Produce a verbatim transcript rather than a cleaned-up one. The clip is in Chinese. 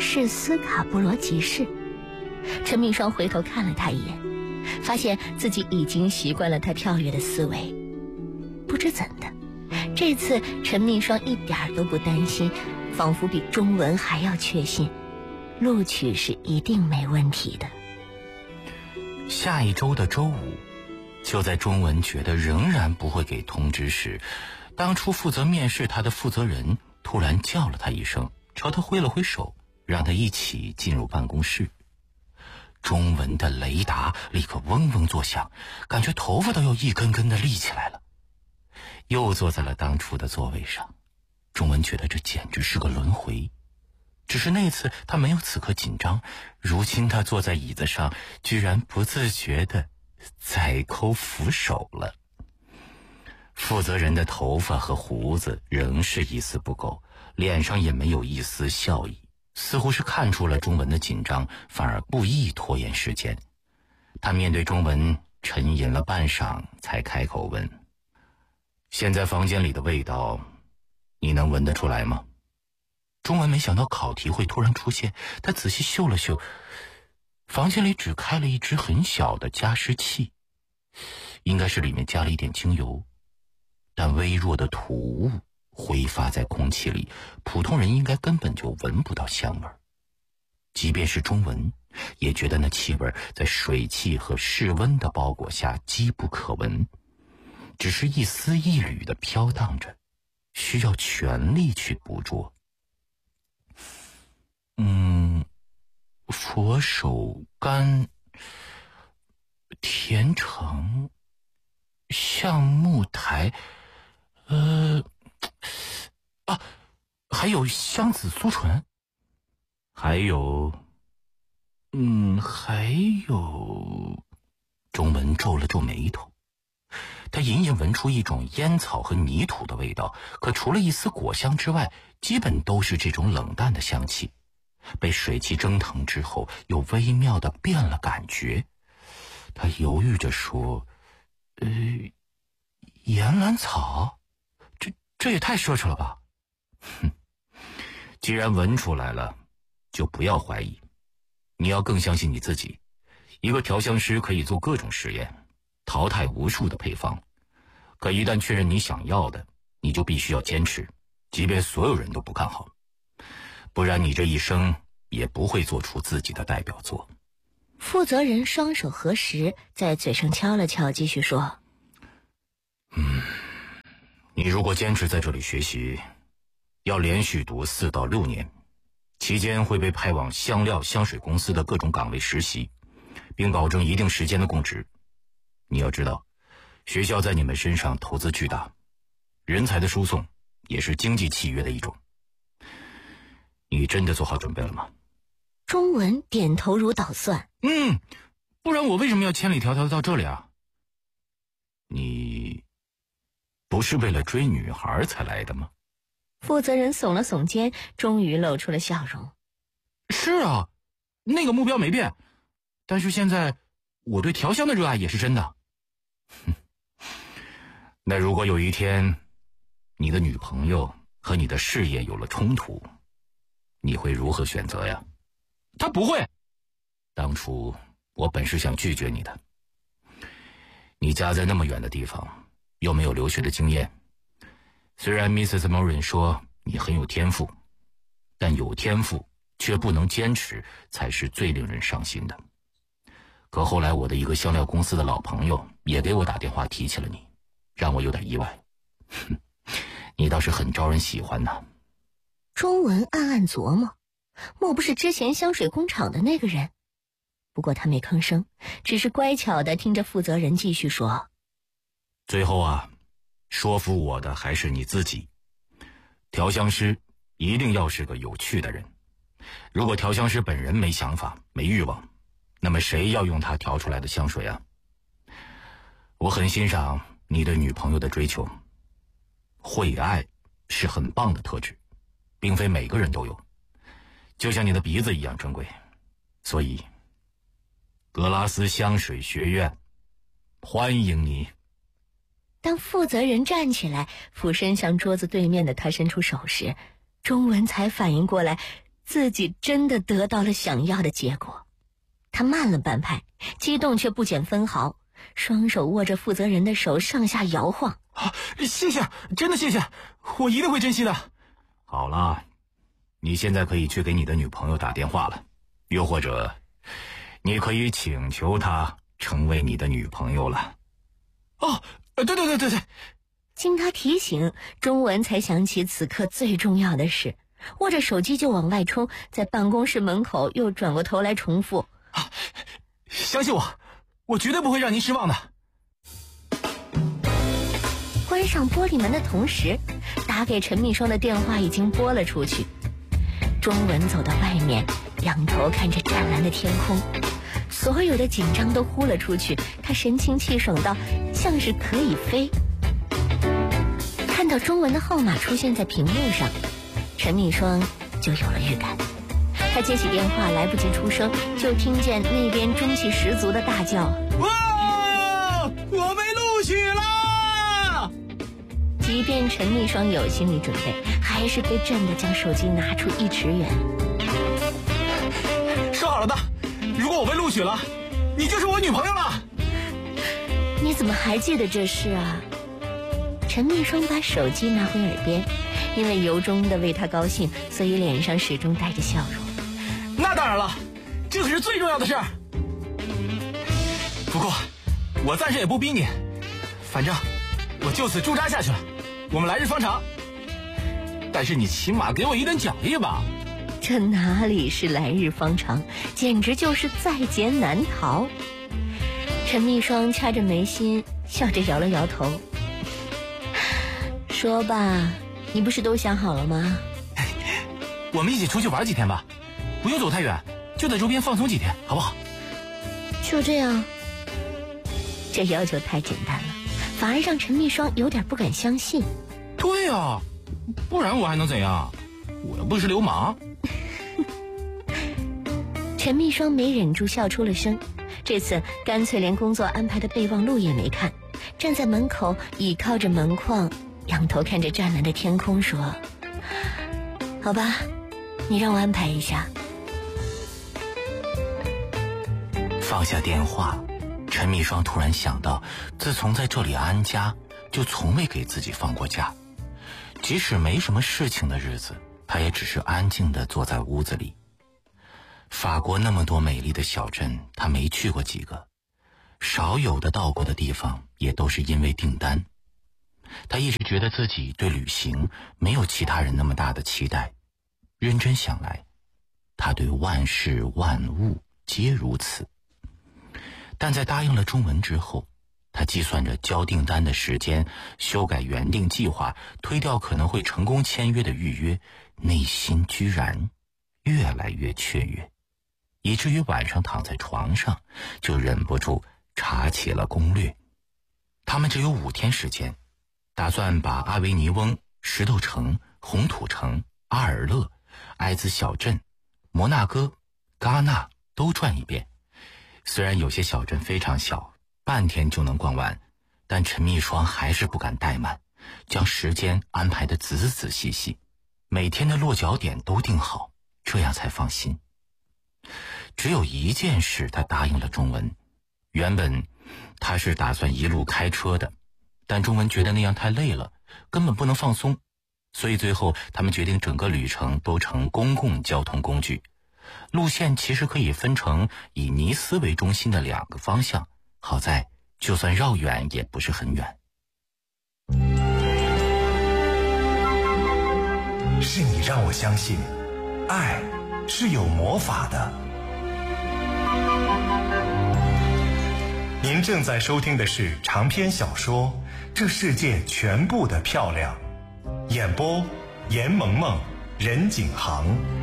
是斯卡布罗集市。陈明双回头看了他一眼，发现自己已经习惯了他跳跃的思维。不知怎的，这次陈明双一点都不担心，仿佛比钟文还要确信录取是一定没问题的。 下一周的周五，就在钟文觉得仍然不会给通知时，当初负责面试他的负责人突然叫了他一声，朝他挥了挥手，让他一起进入办公室。钟文的雷达立刻嗡嗡作响，感觉头发都要一根根的立起来了。又坐在了当初的座位上，钟文觉得这简直是个轮回。只是那次他没有此刻紧张，如今他坐在椅子上，居然不自觉地在抠扶手了。负责人的头发和胡子仍是一丝不苟，脸上也没有一丝笑意，似乎是看出了钟文的紧张，反而故意拖延时间。他面对钟文沉吟了半晌，才开口问：现在房间里的味道你能闻得出来吗？钟文没想到考题会突然出现，他仔细嗅了嗅，房间里只开了一只很小的加湿器，应该是里面加了一点精油，但微弱的土雾挥发在空气里，普通人应该根本就闻不到香味。即便是钟文也觉得那气味在水汽和室温的包裹下机不可闻，只是一丝一缕地飘荡着，需要全力去捕捉。嗯，佛手柑、甜橙、橡木苔，呃，啊，还有香子酥醇，还有，嗯，还有，钟文皱了皱眉头，他隐隐闻出一种烟草和泥土的味道，可除了一丝果香之外，基本都是这种冷淡的香气。被水汽蒸腾之后，又微妙地变了感觉。他犹豫着说：“呃，岩兰草，这这也太奢侈了吧？”哼，既然闻出来了，就不要怀疑。你要更相信你自己。一个调香师可以做各种实验，淘汰无数的配方，可一旦确认你想要的，你就必须要坚持，即便所有人都不看好。不然你这一生也不会做出自己的代表作。 负责人双手合十，在嘴上敲了敲，继续说： 嗯，你如果坚持在这里学习，要连续读四到六年，期间会被派往香料香水公司的各种岗位实习，并保证一定时间的供职。你要知道，学校在你们身上投资巨大，人才的输送也是经济契约的一种。你真的做好准备了吗？ 钟文点头如捣蒜。 嗯，不然我为什么要千里迢迢到这里啊？你不是为了追女孩才来的吗？ 负责人耸了耸肩，终于露出了笑容。 是啊，那个目标没变，但是现在我对调香的热爱也是真的。哼，那如果有一天你的女朋友和你的事业有了冲突，你会如何选择呀？他不会。当初我本是想拒绝你的。你家在那么远的地方，又没有留学的经验。虽然 missus Morin 说你很有天赋，但有天赋却不能坚持，才是最令人伤心的。可后来我的一个香料公司的老朋友也给我打电话提起了你，让我有点意外。哼，你倒是很招人喜欢呐。 钟文暗暗琢磨，莫不是之前香水工厂的那个人？不过他没吭声，只是乖巧地听着负责人继续说： 最后啊，说服我的还是你自己。调香师一定要是个有趣的人。如果调香师本人没想法没欲望，那么谁要用他调出来的香水啊？我很欣赏你对女朋友的追求，会爱是很棒的特质，并非每个人都有，就像你的鼻子一样珍贵。所以格拉斯香水学院欢迎你。 当负责人站起来俯身向桌子对面的他伸出手时，钟文才反应过来， 自己真的得到了想要的结果。他慢了半拍，激动却不减分毫，双手握着负责人的手上下摇晃。 啊，谢谢，真的谢谢，我一定会珍惜的。 好了，你现在可以去给你的女朋友打电话了，又或者你可以请求她成为你的女朋友了。 哦，对对对对对。 经他提醒，钟文才想起此刻最重要的事，握着手机就往外冲，在办公室门口又转过头来重复： 啊，相信我，我绝对不会让您失望的。 关上玻璃门的同时，打给陈蜜霜的电话已经拨了出去。钟文走到外面，仰头看着湛蓝的天空，所有的紧张都呼了出去，他神清气爽到像是可以飞。看到钟文的号码出现在屏幕上，陈蜜霜就有了预感。他接起电话，来不及出声，就听见那边中气十足的大叫： 哇，我被录取了！ 即便陈蜜霜有心理准备，还是被震得将手机拿出一尺远。 说好了的，如果我被录取了，你就是我女朋友了。 你怎么还记得这事啊？陈蜜霜把手机拿回耳边，因为由衷的为他高兴，所以脸上始终带着笑容。 那当然了，这可是最重要的事儿。不过我暂时也不逼你，反正我就此驻扎下去了，我们来日方长。但是你起码给我一点奖励吧。 这哪里是来日方长，简直就是在劫难逃。陈蜜霜掐着眉心，笑着摇了摇头。说吧，你不是都想好了吗？ 我们一起出去玩几天吧，不用走太远，就在周边放松几天，好不好？ 就这样。这要求太简单了，反而让陈蜜霜有点不敢相信。 对啊，不然我还能怎样？我又不是流氓。 陈蜜霜没忍住笑出了声，这次干脆连工作安排的备忘录也没看，站在门口倚靠着门框，仰头看着湛蓝的天空说：好吧，你让我安排一下。 放下电话，陈蜜霜突然想到，自从在这里安家，就从未给自己放过假。即使没什么事情的日子，她也只是安静地坐在屋子里。法国那么多美丽的小镇，她没去过几个，少有的到过的地方也都是因为订单。她一直觉得自己对旅行没有其他人那么大的期待，认真想来，她对万事万物皆如此。但在答应了钟文之后，他计算着交订单的时间，修改原定计划，推掉可能会成功签约的预约，内心居然越来越雀跃，以至于晚上躺在床上就忍不住查起了攻略。他们只有五天时间，打算把阿维尼翁、石头城、红土城、阿尔勒、埃兹小镇、摩纳哥、戛纳都转一遍。虽然有些小镇非常小，半天就能逛完，但陈蜜霜还是不敢怠慢，将时间安排得仔仔细细，每天的落脚点都定好，这样才放心。只有一件事他答应了钟文，原本他是打算一路开车的，但钟文觉得那样太累了，根本不能放松，所以最后他们决定整个旅程都乘公共交通工具。路线其实可以分成以尼斯为中心的两个方向，好在就算绕远也不是很远。 是你让我相信，爱是有魔法的。您正在收听的是长篇小说《这世界全部的漂亮》，演播严萌萌、任景航。